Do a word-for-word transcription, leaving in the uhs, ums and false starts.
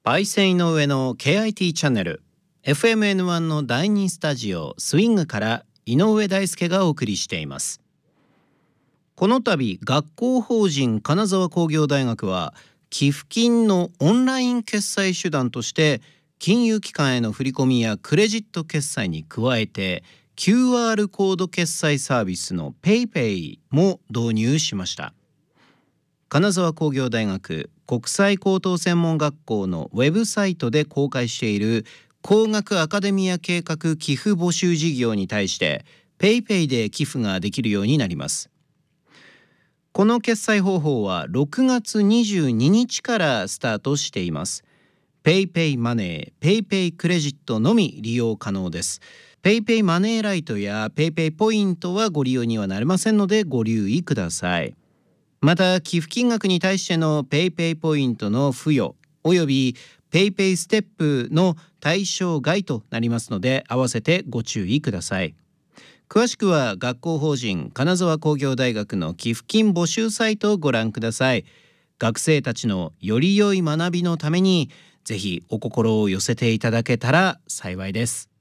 パイセン井上の ケーアイティー チャンネル エフエムエヌワン のだいにスタジオスイングから井上大輔がお送りしています。この度学校法人金沢工業大学は寄付金のオンライン決済手段として金融機関への振込やクレジット決済に加えて キューアール コード決済サービスの PayPay も導入しました。金沢工業大学国際高等専門学校のウェブサイトで公開している工学アカデミア計画寄付募集事業に対して PayPay で寄付ができるようになります。この決済方法はろくがつにじゅうににちからスタートしています。PayPay マネー、PayPay クレジットのみ利用可能です。PayPay マネーライトや PayPay ポイントはご利用にはなれませんのでご留意ください。また寄付金額に対しての PayPay ポイントの付与および PayPay ステップの対象外となりますので合わせてご注意ください。詳しくは学校法人金沢工業大学の寄付金募集サイトをご覧ください。学生たちのより良い学びのためにぜひお心を寄せていただけたら幸いです。